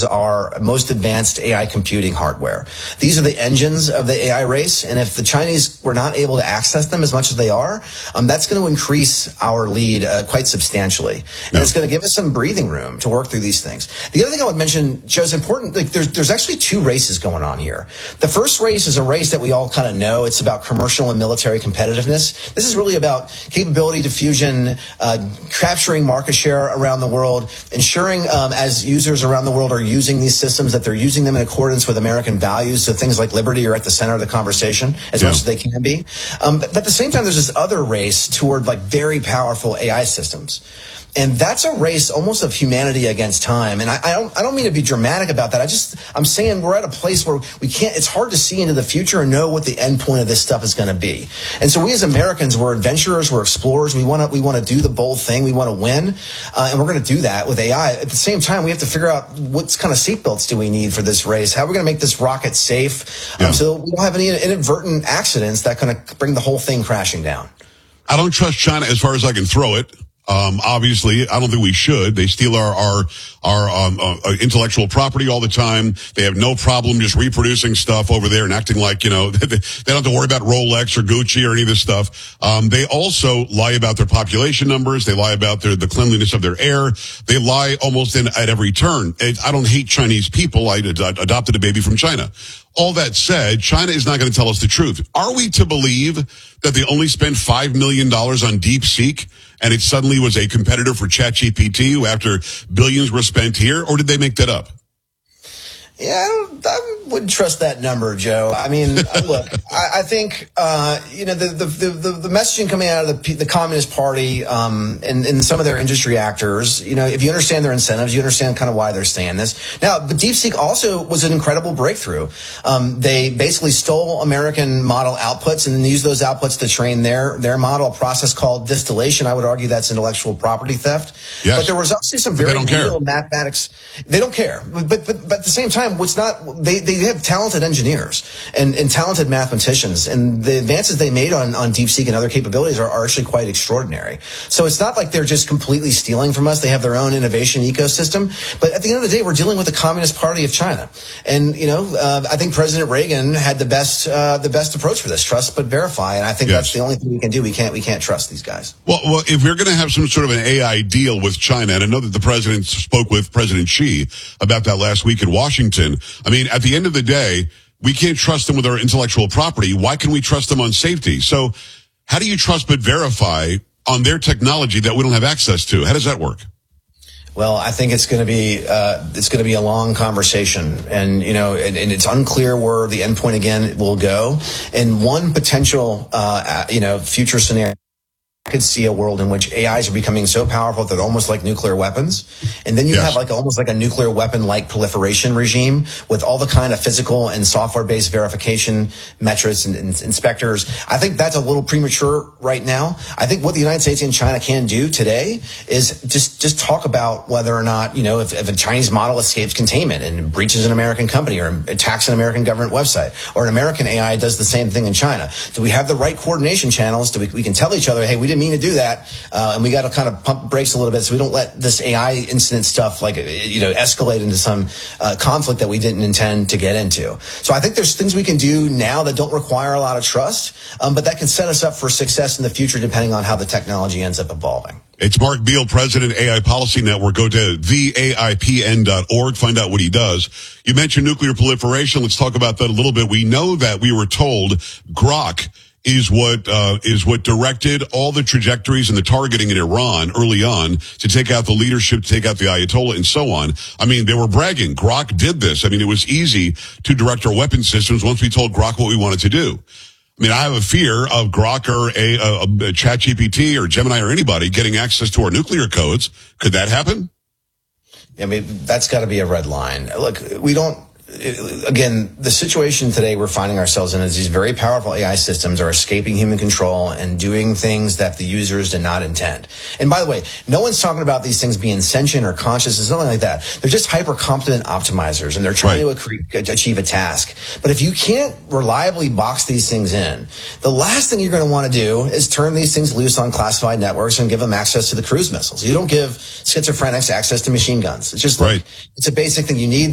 is our most advanced AI computing hardware. These are the engines of the AI race, and if the Chinese were not able to access them as much as they are, that's going to increase our lead quite substantially. And it's going to give us some breathing room to work through these things. The other thing I would mention, Joe, is important. Like, there's actually two races going on here. The first race is a race that we all kind of know. It's about commercial and military competitiveness. This is really about capability diffusion, capturing market share around the world, ensuring as users around the world are using these systems that they're using them in accordance with American values. So things like liberty are at the center of the conversation as much as they can be. But at the same time, there's this other race toward like very powerful AI systems. And that's a race almost of humanity against time. And I don't mean to be dramatic about that. I'm saying we're at a place where it's hard to see into the future and know what the end point of this stuff is going to be. And so we as Americans, we're adventurers, we're explorers. We want to do the bold thing. We want to win. And we're going to do that with AI. At the same time, we have to figure out what kind of seatbelts do we need for this race? How are we going to make this rocket safe so we don't have any inadvertent accidents that kind of bring the whole thing crashing down? I don't trust China as far as I can throw it. Obviously, I don't think we should. They steal our intellectual property all the time. They have no problem just reproducing stuff over there and acting like, they don't have to worry about Rolex or Gucci or any of this stuff. They also lie about their population numbers. They lie about the cleanliness of their air. They lie almost at every turn. I don't hate Chinese people. I adopted a baby from China. All that said, China is not going to tell us the truth. Are we to believe that they only spent $5 million on DeepSeek and it suddenly was a competitor for ChatGPT after billions were spent here, or did they make that up? Yeah, I wouldn't trust that number, Joe. I mean, look, I think, the messaging coming out of the Communist Party, and some of their industry actors, if you understand their incentives, you understand kind of why they're saying this. Now, but DeepSeek also was an incredible breakthrough. They basically stole American model outputs and then used those outputs to train their model, a process called distillation. I would argue that's intellectual property theft. Yes. But there was also some very real mathematics. They don't care. But at the same time, they have talented engineers and talented mathematicians, and the advances they made on DeepSeek and other capabilities are actually quite extraordinary. So it's not like they're just completely stealing from us. They have their own innovation ecosystem. But at the end of the day, we're dealing with the Communist Party of China. And, I think President Reagan had the best approach for this: trust but verify. And I think that's the only thing we can do. We can't trust these guys. Well, if we're going to have some sort of an AI deal with China, and I know that the president spoke with President Xi about that last week in Washington. I mean, at the end of the day, we can't trust them with our intellectual property. Why can we trust them on safety? So how do you trust but verify on their technology that we don't have access to? How does that work? Well, I think it's going to be a long conversation, and and it's unclear where the endpoint again will go. And one potential future scenario, I could see a world in which AIs are becoming so powerful that they're almost like nuclear weapons. And then you have almost like a nuclear weapon-like proliferation regime with all the kind of physical and software-based verification metrics and inspectors. I think that's a little premature right now. I think what the United States and China can do today is just talk about whether or not, if a Chinese model escapes containment and breaches an American company or attacks an American government website, or an American AI does the same thing in China. Do we have the right coordination channels? We can tell each other, hey, we didn't mean to do that, and we got to kind of pump brakes a little bit so we don't let this AI incident stuff escalate into some conflict that we didn't intend to get into. So I think there's things we can do now that don't require a lot of trust, but that can set us up for success in the future depending on how the technology ends up evolving. It's Mark Beal, President, AI Policy Network. Go to theaipn.org, find out what he does. You mentioned nuclear proliferation. Let's talk about that a little bit. We know that we were told Grok is what directed all the trajectories and the targeting in Iran early on to take out the leadership, to take out the Ayatollah, and so on. I mean, they were bragging. Grok did this. I mean, it was easy to direct our weapon systems once we told Grok what we wanted to do. I mean, I have a fear of Grok or a ChatGPT or Gemini or anybody getting access to our nuclear codes. Could that happen? I mean, that's got to be a red line. Look, again, the situation today we're finding ourselves in is these very powerful AI systems are escaping human control and doing things that the users did not intend. And by the way, no one's talking about these things being sentient or conscious. It's nothing like that. They're just hyper-competent optimizers, and they're trying to achieve a task. But if you can't reliably box these things in, the last thing you're going to want to do is turn these things loose on classified networks and give them access to the cruise missiles. You don't give schizophrenics access to machine guns. It's just it's a basic thing. You need